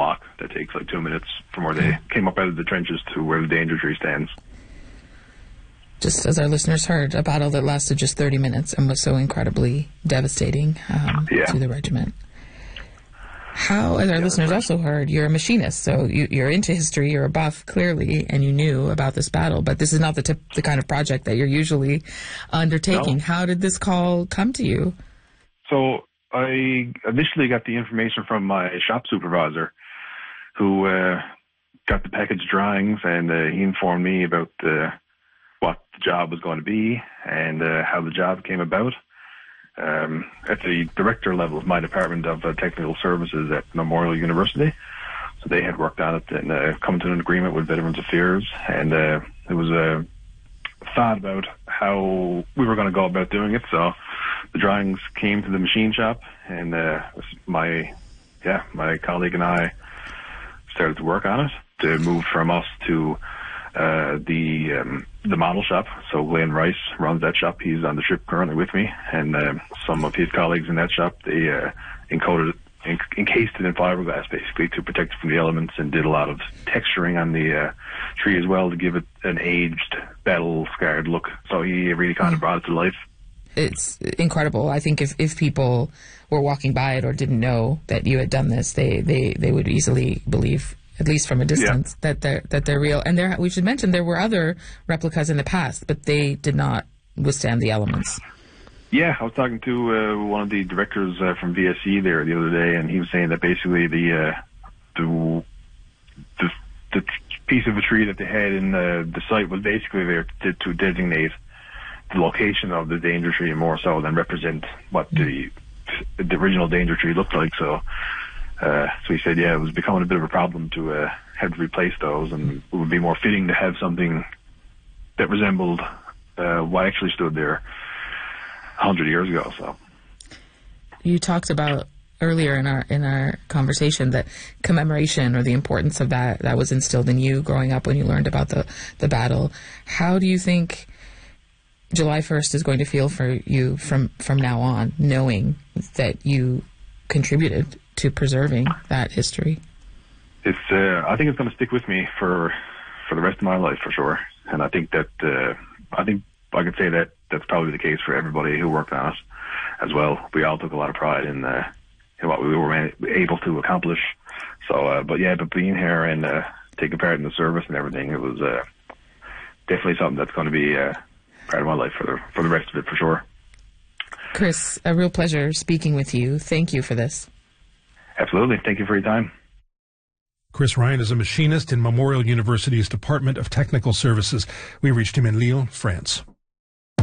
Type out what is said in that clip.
walk that takes like 2 minutes from where they came up out of the trenches to where the danger tree stands. Just as our listeners heard, a battle that lasted just 30 minutes and was so incredibly devastating to the regiment. How, as our listeners also heard, you're a machinist, so you're into history, you're a buff, clearly, and you knew about this battle, but this is not the kind of project that you're usually undertaking. No. How did this call come to you? So I initially got the information from my shop supervisor, who got the package drawings, and he informed me about what the job was going to be and how the job came about. At the director level of my department of technical services at Memorial University. So they had worked on it and come to an agreement with Veterans Affairs, and it was a thought about how we were going to go about doing it. So the drawings came to the machine shop, and my colleague and I started to work on it to move from us to the model shop. So Glenn Rice runs that shop. He's on the ship currently with me, and some of his colleagues in that shop, they encased it in fiberglass basically to protect it from the elements, and did a lot of texturing on the tree as well to give it an aged, battle-scarred look. So he really kind of brought it to life. It's incredible. I think if people were walking by it or didn't know that you had done this, they would easily believe, at least from a distance, that they're real. And we should mention there were other replicas in the past, but they did not withstand the elements. Yeah, I was talking to one of the directors from VSE there the other day, and he was saying that basically the piece of a tree that they had in the site was basically there to designate the location of the danger tree more so than represent what the original danger tree looked like. So he said, it was becoming a bit of a problem to have to replace those, and it would be more fitting to have something that resembled what actually stood there 100 years ago. So you talked about earlier in our conversation that commemoration, or the importance of that was instilled in you growing up when you learned about the battle. How do you think July 1st is going to feel for you from now on, knowing that you contributed to preserving that history? It's I think it's going to stick with me for the rest of my life, for sure. And I think that I could say that that's probably the case for everybody who worked on it as well. We all took a lot of pride in what we were able to accomplish. So, but being here and taking part in the service and everything, it was definitely something that's going to be part of my life for the rest of it, for sure. Chris, a real pleasure speaking with you. Thank you for this. Absolutely. Thank you for your time. Chris Ryan is a machinist in Memorial University's Department of Technical Services. We reached him in Lille, France.